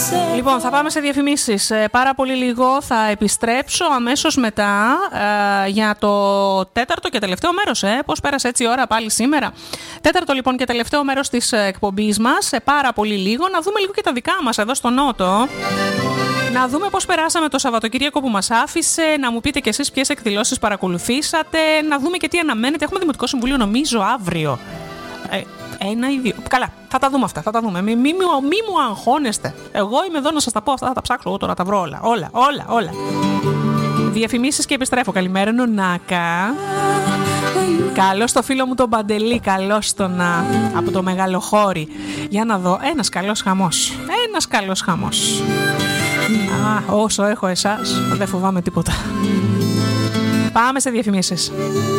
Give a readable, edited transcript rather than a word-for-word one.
Λοιπόν, θα πάμε σε διαφημίσεις. Πάρα πολύ λίγο θα επιστρέψω αμέσως μετά για το τέταρτο και τελευταίο μέρος. Πώς πέρασε έτσι η ώρα πάλι σήμερα. Τέταρτο λοιπόν και τελευταίο μέρος της εκπομπής μας. Σε πάρα πολύ λίγο να δούμε λίγο και τα δικά μας εδώ στο Νότο. Να δούμε πώς περάσαμε το Σαββατοκύριακο που μας άφησε, να μου πείτε κι εσείς ποιες εκδηλώσεις παρακολουθήσατε, να δούμε και τι αναμένετε. Έχουμε Δημοτικό Συμβούλιο νομίζω αύριο. Ένα ή δύο. Καλά, θα τα δούμε αυτά, θα τα δούμε. Μη μου αγχώνεστε. Εγώ είμαι εδώ να σας τα πω αυτά, θα τα ψάξω εγώ τώρα, τα βρω όλα. Διαφημίσεις και επιστρέφω. Καλημέρα Νονάκα. Καλώς το φίλο μου τον Παντελή, καλώς τον από το Μεγαλοχώρι. Για να δω, ένας καλός χαμός. Όσο έχω εσάς, δεν φοβάμαι τίποτα. Πάμε σε διαφημίσεις.